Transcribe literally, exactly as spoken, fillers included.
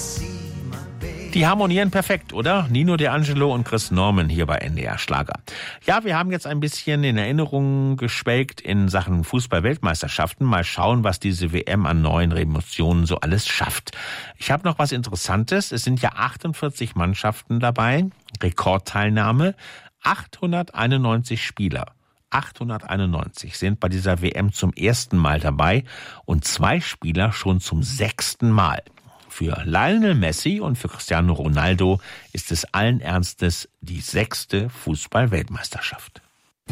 Die harmonieren perfekt, oder? Nino D'Angelo und Chris Norman hier bei N D R Schlager. Ja, wir haben jetzt ein bisschen in Erinnerung geschwelgt in Sachen Fußball-Weltmeisterschaften. Mal schauen, was diese W M an neuen Emotionen so alles schafft. Ich habe noch was Interessantes. Es sind ja achtundvierzig Mannschaften dabei. Rekordteilnahme. achthunderteinundneunzig Spieler. achthunderteinundneunzig sind bei dieser W M zum ersten Mal dabei und zwei Spieler schon zum sechsten Mal. Für Lionel Messi und für Cristiano Ronaldo ist es allen Ernstes die sechste Fußball-Weltmeisterschaft.